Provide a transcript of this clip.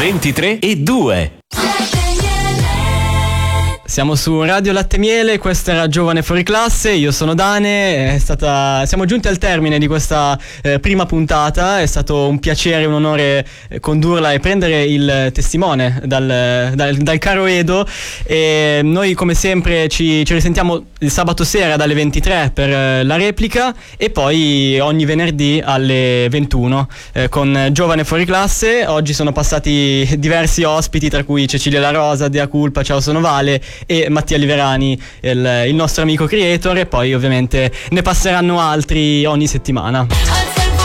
23 e 2. Siamo su Radio Latte Miele, questa era Giovane Fuori Classe, io sono Dane, siamo giunti al termine di questa prima puntata, è stato un piacere, un onore condurla e prendere il testimone dal caro Edo, e noi come sempre ci risentiamo il sabato sera dalle 23 per la replica e poi ogni venerdì alle 21 con Giovane Fuori Classe. Oggi sono passati diversi ospiti, tra cui Cecilia La Rosa, Dea Culpa, Ciao sono Vale e Mattia Liverani, il nostro amico creator, e poi ovviamente ne passeranno altri ogni settimana.